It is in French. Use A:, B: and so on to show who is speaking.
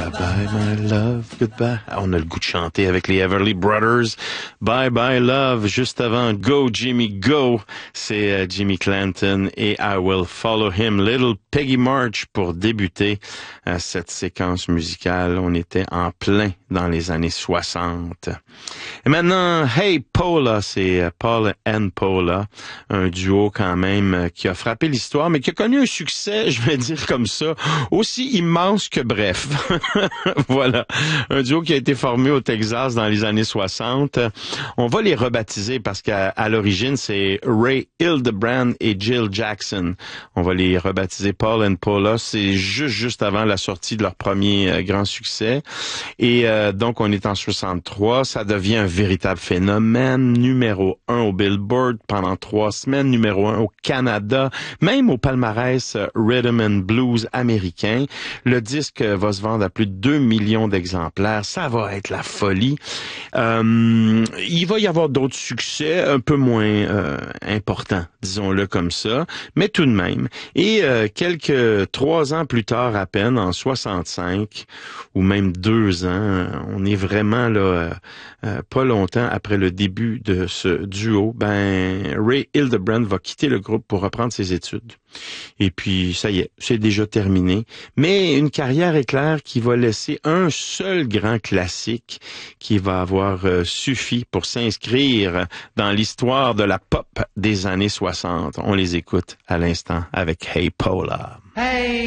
A: Bye bye my love, goodbye. On a le goût de chanter avec les Everly Brothers. Bye bye love. Juste avant Go Jimmy Go, c'est Jimmy Clanton et I Will Follow Him. Little Peggy March pour débuter cette séquence musicale. On était en plein dans les années 60. Et maintenant, Hey Paula, c'est Paul and Paula, un duo quand même qui a frappé l'histoire, mais qui a connu un succès, je vais dire comme ça, aussi immense que bref. Voilà, un duo qui a été formé au Texas dans les années 60. On va les rebaptiser parce qu'à l'origine, c'est Ray Hildebrand et Jill Jackson. On va les rebaptiser Paul and Paula. C'est juste avant la sortie de leur premier grand succès. Et donc, on est en 63. Ça devient un véritable phénomène. Numéro 1 au Billboard pendant 3 semaines. Numéro 1 au Canada. Même au palmarès Rhythm and Blues américain. Le disque va se vendre à plus de 2 millions d'exemplaires. Ça va être la folie. Il va y avoir d'autres succès un peu moins importants, disons-le comme ça, mais tout de même. Et 3 ans plus tard à peine, en 65, ou même 2 ans, on est vraiment là, pas longtemps après le début de ce duo, Ray Hildebrand va quitter le groupe pour reprendre ses études. Et puis, ça y est, c'est déjà terminé. Mais une carrière éclair qui va laisser un seul grand classique qui va avoir suffi pour s'inscrire dans l'histoire de la pop des années 60. On les écoute à l'instant avec Hey Paula. Hey!